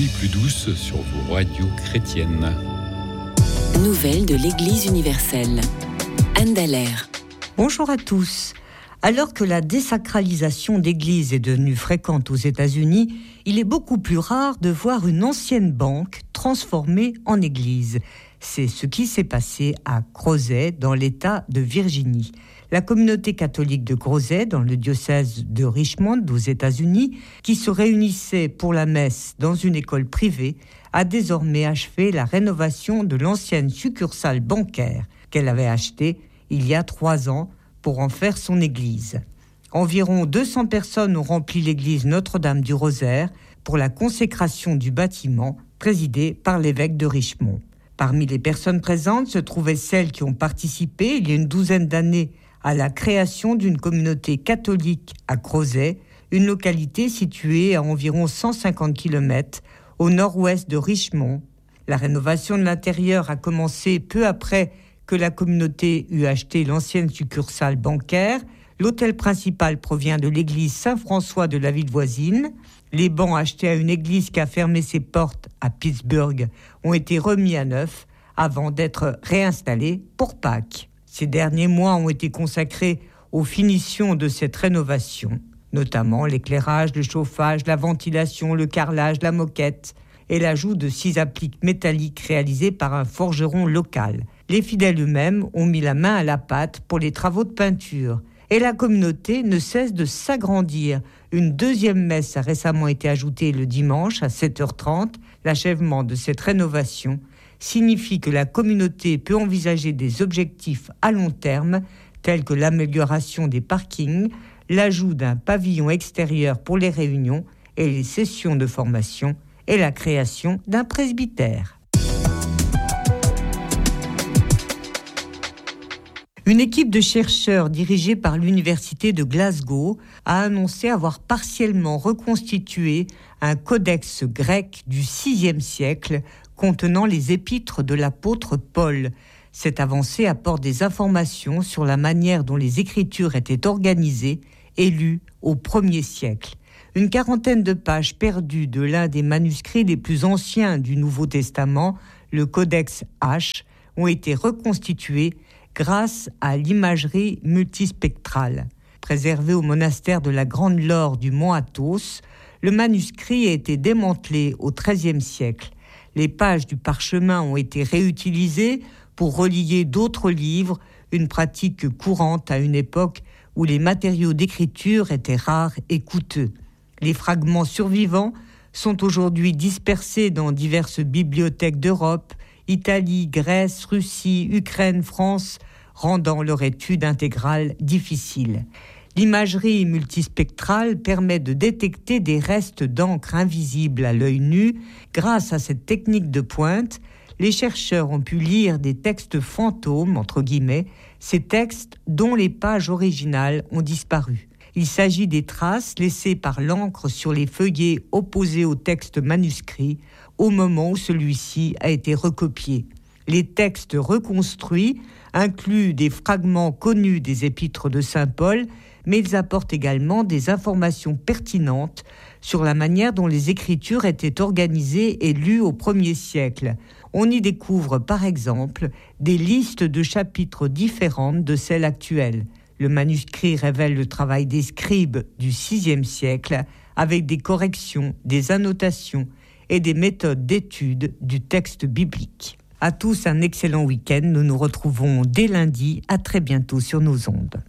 nuit plus douce sur vos radios chrétiennes. Nouvelles de l'Église universelle. Anne Dallaire. Bonjour à tous. Alors que la désacralisation d'églises est devenue fréquente aux États-Unis, il est beaucoup plus rare de voir une ancienne banque transformée en église. C'est ce qui s'est passé à Crozet, dans l'État de Virginie. La communauté catholique de Crozet, dans le diocèse de Richmond, aux États-Unis, qui se réunissait pour la messe dans une école privée, a désormais achevé la rénovation de l'ancienne succursale bancaire qu'elle avait achetée il y a 3 ans pour en faire son église. Environ 200 personnes ont rempli l'église Notre-Dame du Rosaire pour la consécration du bâtiment, présidée par l'évêque de Richmond. Parmi les personnes présentes se trouvaient celles qui ont participé il y a une douzaine d'années à la création d'une communauté catholique à Crozet, une localité située à environ 150 km au nord-ouest de Richmond. La rénovation de l'intérieur a commencé peu après que la communauté eut acheté l'ancienne succursale bancaire. L'hôtel principal provient de l'église Saint-François de la ville voisine. Les bancs achetés à une église qui a fermé ses portes à Pittsburgh ont été remis à neuf avant d'être réinstallés pour Pâques. Ces derniers mois ont été consacrés aux finitions de cette rénovation, notamment l'éclairage, le chauffage, la ventilation, le carrelage, la moquette et l'ajout de 6 appliques métalliques réalisées par un forgeron local. Les fidèles eux-mêmes ont mis la main à la pâte pour les travaux de peinture. Et la communauté ne cesse de s'agrandir. Une deuxième messe a récemment été ajoutée le dimanche à 7h30. L'achèvement de cette rénovation signifie que la communauté peut envisager des objectifs à long terme, tels que l'amélioration des parkings, l'ajout d'un pavillon extérieur pour les réunions et les sessions de formation, et la création d'un presbytère. Une équipe de chercheurs dirigée par l'université de Glasgow a annoncé avoir partiellement reconstitué un codex grec du VIe siècle contenant les épîtres de l'apôtre Paul. Cette avancée apporte des informations sur la manière dont les écritures étaient organisées et lues au 1er siècle. Une quarantaine de pages perdues de l'un des manuscrits les plus anciens du Nouveau Testament, le Codex H, ont été reconstituées grâce à l'imagerie multispectrale. Préservé au monastère de la Grande Laure du mont Athos, le manuscrit a été démantelé au XIIIe siècle. Les pages du parchemin ont été réutilisées pour relier d'autres livres, une pratique courante à une époque où les matériaux d'écriture étaient rares et coûteux. Les fragments survivants sont aujourd'hui dispersés dans diverses bibliothèques d'Europe, Italie, Grèce, Russie, Ukraine, France, rendant leur étude intégrale difficile. L'imagerie multispectrale permet de détecter des restes d'encre invisibles à l'œil nu. Grâce à cette technique de pointe, les chercheurs ont pu lire des textes fantômes, entre guillemets, ces textes dont les pages originales ont disparu. Il s'agit des traces laissées par l'encre sur les feuillets opposés au texte manuscrit au moment où celui-ci a été recopié. Les textes reconstruits incluent des fragments connus des épîtres de Saint Paul, mais ils apportent également des informations pertinentes sur la manière dont les écritures étaient organisées et lues au 1er siècle. On y découvre par exemple des listes de chapitres différentes de celles actuelles. Le manuscrit révèle le travail des scribes du VIe siècle avec des corrections, des annotations et des méthodes d'étude du texte biblique. À tous un excellent week-end. Nous nous retrouvons dès lundi. À très bientôt sur nos ondes.